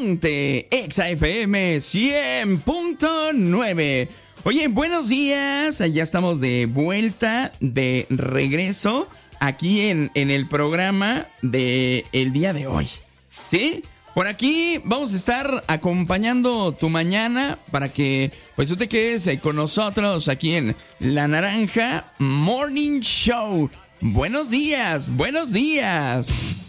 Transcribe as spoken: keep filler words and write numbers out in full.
Ponte Exa F M cien punto nueve. Oye, buenos días. Ya estamos de vuelta, de regreso aquí en, en el programa de el día de hoy. ¿Sí? Por aquí vamos a estar acompañando tu mañana para que pues tú te quedes con nosotros aquí en La Naranja Morning Show. Buenos días, buenos días.